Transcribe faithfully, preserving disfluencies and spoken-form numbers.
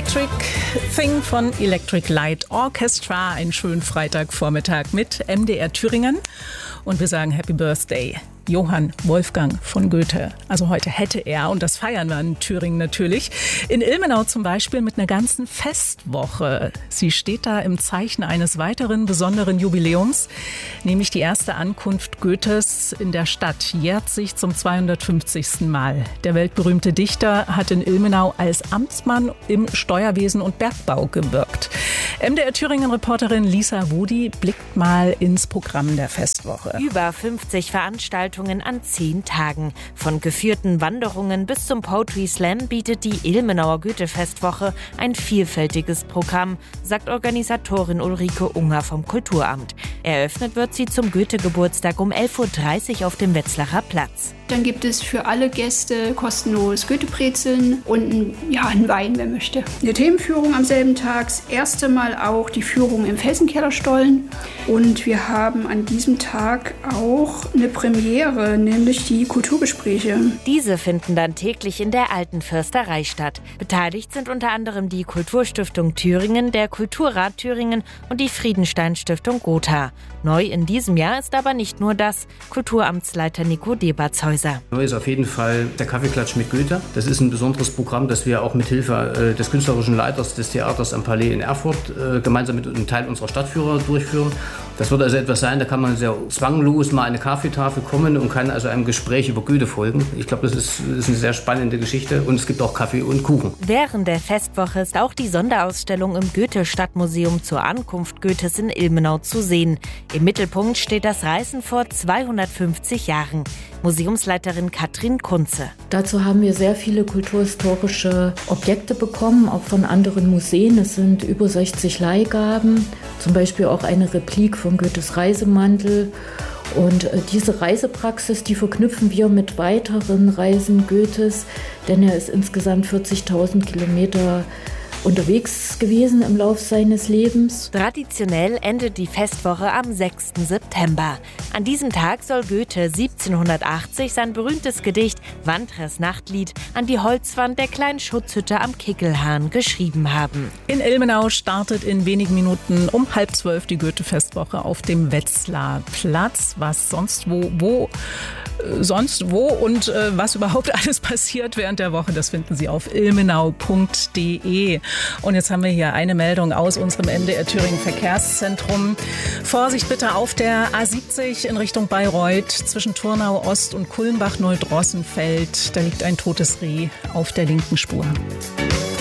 Electric Thing von Electric Light Orchestra. Einen schönen Freitagvormittag mit M D R Thüringen. Und wir sagen Happy Birthday, Johann Wolfgang von Goethe. Also heute hätte er, und das feiern wir in Thüringen natürlich, in Ilmenau zum Beispiel mit einer ganzen Festwoche. Sie steht da im Zeichen eines weiteren besonderen Jubiläums, nämlich die erste Ankunft Goethes in der Stadt jährt sich zum zweihundertfünfzigsten Mal. Der weltberühmte Dichter hat in Ilmenau als Amtsmann im Steuerwesen und Bergbau gewirkt. M D R Thüringen-Reporterin Lisa Wudi blickt mal ins Programm der Festwoche. Über fünfzig Veranstaltungen an zehn Tagen. Von geführten Wanderungen bis zum Poetry Slam bietet die Ilmenauer Goethe-Festwoche ein vielfältiges Programm, sagt Organisatorin Ulrike Unger vom Kulturamt. Eröffnet wird sie zum Goethe-Geburtstag um elf Uhr dreißig auf dem Wetzlacher Platz. Dann gibt es für alle Gäste kostenlos Goethe-Brezeln und ein, ja, einen Wein, wer möchte. Eine Themenführung am selben Tag, das erste Mal auch die Führung im Felsenkellerstollen. Und wir haben an diesem Tag auch eine Premiere, nämlich die Kulturgespräche. Diese finden dann täglich in der Alten Försterei statt. Beteiligt sind unter anderem die Kulturstiftung Thüringen, der Kulturrat Thüringen und die Friedenstein-Stiftung Gotha. Neu in diesem Jahr ist aber nicht nur das. Kulturamtsleiter Nico Debertshäuser. Neu ist auf jeden Fall der Kaffeeklatsch mit Goethe. Das ist ein besonderes Programm, das wir auch mit Hilfe äh, des künstlerischen Leiters des Theaters am Palais in Erfurt äh, gemeinsam mit einem Teil unserer Stadtführer durchführen. Das wird also etwas sein, da kann man sehr zwanglos mal an eine Kaffeetafel kommen und kann also einem Gespräch über Goethe folgen. Ich glaube, das ist, das ist eine sehr spannende Geschichte und es gibt auch Kaffee und Kuchen. Während der Festwoche ist auch die Sonderausstellung im Goethe-Stadtmuseum zur Ankunft Goethes in Ilmenau zu sehen. Im Mittelpunkt steht das Reisen vor zweihundertfünfzig Jahren. Museumsleiterin Katrin Kunze. Dazu haben wir sehr viele kulturhistorische Objekte bekommen, auch von anderen Museen. Es sind über sechzig Leihgaben, zum Beispiel auch eine Replik von Goethes Reisemantel. Und äh, diese Reisepraxis, die verknüpfen wir mit weiteren Reisen Goethes, denn er ist insgesamt vierzigtausend Kilometer unterwegs gewesen im Lauf seines Lebens. Traditionell endet die Festwoche am sechsten September. An diesem Tag soll Goethe siebzehnhundertachtzig sein berühmtes Gedicht Wantres Nachtlied an die Holzwand der kleinen Schutzhütte am Kickelhahn geschrieben haben. In Ilmenau startet in wenigen Minuten um halb zwölf die Goethe-Festwoche auf dem Wetzlar Platz. Was sonst wo, wo, äh, sonst wo und äh, was überhaupt alles passiert während der Woche, das finden Sie auf ilmenau punkt de. Und jetzt haben wir hier eine Meldung aus unserem M D R Thüringen Verkehrszentrum. Vorsicht bitte auf der A siebzig in Richtung Bayreuth zwischen Turnau Ost und Kulmbach-Neuldrossenfeld. Da liegt ein totes Reh auf der linken Spur.